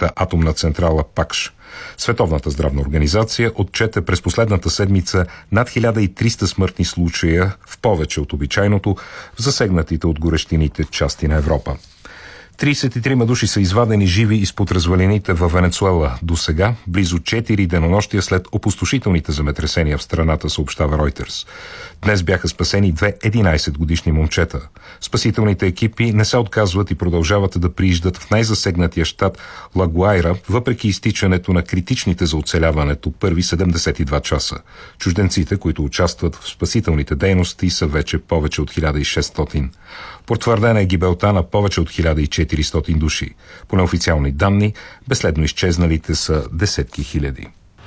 японската атомна централа Пакш. Световната здравна организация отчете през последната седмица над 1300 смъртни случая, в повече от обичайното, в засегнатите от горещините части на Европа. 33 души са извадени живи изпод развалините във Венецуела до сега, близо 4 денонощия след опустошителните земетресения в страната, съобщава Reuters. Днес бяха спасени две 11-годишни момчета. Спасителните екипи не се отказват и продължават да прииждат в най-засегнатия щат Ла Гуайра, въпреки изтичането на критичните за оцеляването първи 72 часа. Чужденците, които участват в спасителните дейности, са вече повече от 1600. Потвърдена е гибелта на повече от 1400 души. По неофициални данни, безследно изчезналите са десетки хиляди.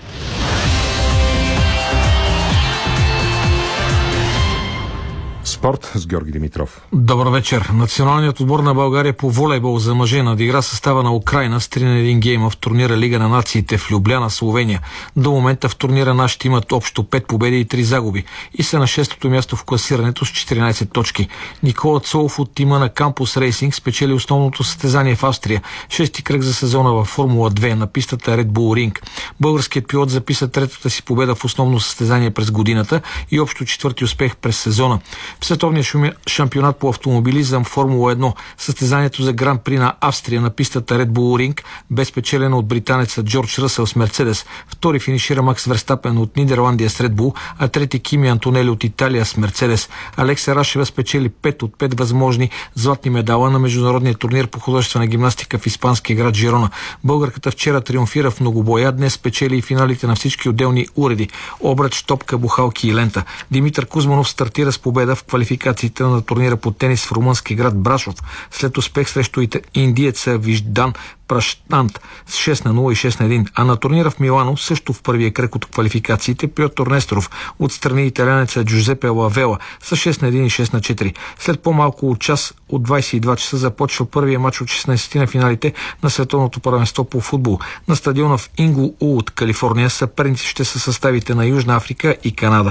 Спорт с Георги Димитров. Добър вечер. Националният отбор на България по волейбол за мъже надигра състава на Украйна с 3-1 гейма в турнира Лига на нациите в Любляна, Словения. До момента в турнира нашите имат общо 5 победи и 3 загуби и са на 6-то място в класирането с 14 точки. Никола Цолов от тима на Кампус Рейсинг спечели основното състезание в Австрия. 6-ти кръг за сезона във Формула 2 на пистата Red Bull Ring. Българският пилот записа третата си победа в основно състезание през годината и общо 4-ти успех през сезона. В световния шампионат по автомобилизъм Формула 1, състезанието за Гран При на Австрия на пистата Red Bull Ring бе спечелено от британеца Джордж Ръсъл с Мерцедес. Втори финишира Макс Верстапен от Нидерландия с Red Bull, а трети Кими Антонели от Италия с Мерцедес. Алекса Рашева спечели 5 от 5 възможни златни медала на международния турнир по художествена гимнастика в испанския град Жирона. Българката вчера триумфира в многобоя, днес спечели и финалите на всички отделни уреди – обръч, топка, бухалки и лента. Димитър Кузманов стартира с победа в квалификациите на турнира по тенис в румънски град Брашов, след успех срещу индиеца Виждан Прашант с 6-0 и 6-1. А на турнира в Милано, също в първия кръг от квалификациите, Пьотър Несторов отстрани италянеца Джузепе Лавела с 6-1 и 6-4. След по-малко от час, от 22 часа, започва първия матч от 16 на финалите на световното първенство по футбол. На стадиона в Инглуд, Калифорния, съперници ще са съставите на Южна Африка и Канада.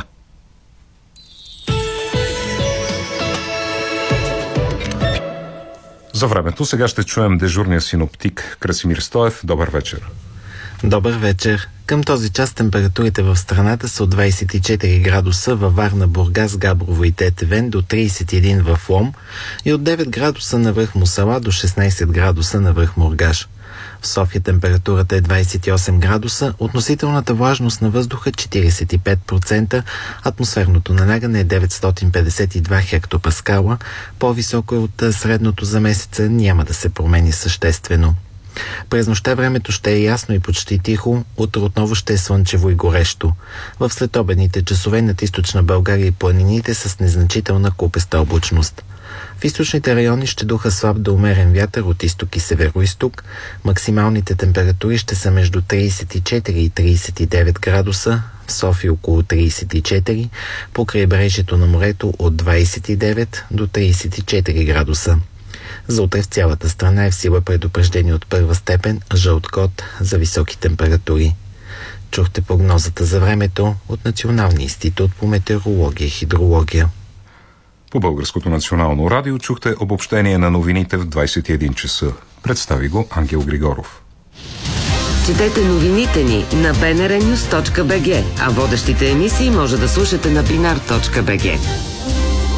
За времето сега ще чуем дежурния синоптик Красимир Стоев. Добър вечер. Добър вечер. Към този час температурите в страната са от 24 градуса във Варна, Бургас, Габрово и Тетевен до 31 в Лом и от 9 градуса на връх Мусала до 16 градуса на връх Мургаш. В София температурата е 28 градуса, относителната влажност на въздуха 45%, атмосферното налягане е 952 хектопаскала, по-високо е от средното за месеца, няма да се промени съществено. През нощта времето ще е ясно и почти тихо, утре отново ще е слънчево и горещо. В следобедните часове над източна България и планините с незначителна купеста облачност. В източните райони ще духа слаб до умерен вятър от изток и североизток. Максималните температури ще са между 34 и 39 градуса, в София около 34, по крайбрежието на морето от 29 до 34 градуса. За утре в цялата страна е в сила предупреждение от първа степен, жълт код за високи температури. Чухте прогнозата за времето от Националния институт по метеорология и хидрология. По Българското национално радио чухте обобщение на новините в 21 часа. Представи го Ангел Григоров. Четете новините ни на bnrnews.bg, а водещите емисии може да слушате на binar.bg.